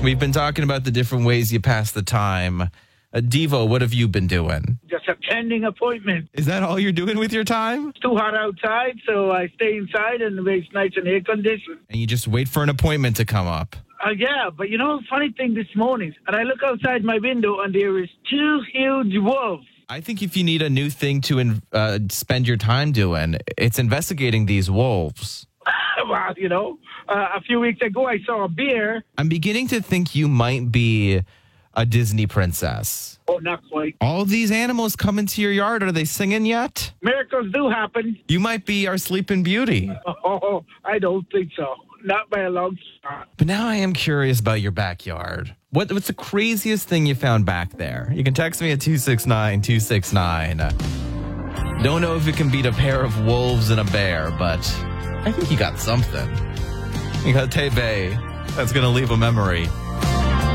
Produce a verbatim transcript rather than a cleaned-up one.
We've been talking about the different ways you pass the time. Uh, Devo, what have you been doing? Just attending appointments. Is that all you're doing with your time? It's too hot outside, so I stay inside and it's nice and air conditioned. And you just wait for an appointment to come up. Uh, yeah, but you know, funny thing this morning, and I look outside my window and there is two huge wolves. I think if you need a new thing to uh, spend your time doing, it's investigating these wolves. Well, you know, uh, a few weeks ago I saw a bear. I'm beginning to think you might be a Disney princess. Oh, not quite. All these animals come into your yard. Are they singing yet? Miracles do happen. You might be our Sleeping Beauty. Oh, I don't think so. Not by a long shot. But now I am curious about your backyard. What, what's the craziest thing you found back there? You can text me at two six nine two six nine. Don't know if it can beat a pair of wolves and a bear, but I think you got something. You got Tebe. That's going to leave a memory.